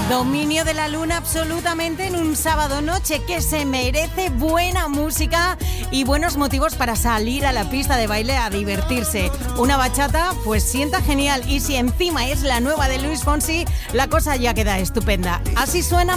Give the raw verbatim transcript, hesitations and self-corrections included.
Dominio de la luna absolutamente en un sábado noche que se merece buena música y buenos motivos para salir a la pista de baile a divertirse. Una bachata pues sienta genial y si encima es la nueva de Luis Fonsi, la cosa ya queda estupenda. Así suena